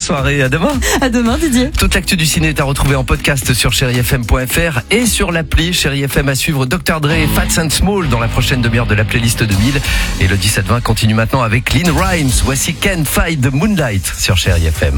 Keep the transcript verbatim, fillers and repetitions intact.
soirée. À demain. À demain, Didier. Toute l'actu du ciné est à retrouver en podcast sur chéri f m point f r et sur l'appli Chéri F M. À suivre docteur Dre et Fats and Small dans la prochaine demi-heure de la playlist deux mille. Et le dix-sept vingt continue maintenant avec Lynn Rhymes. Voici Can't Fight the Moonlight sur Chéri F M.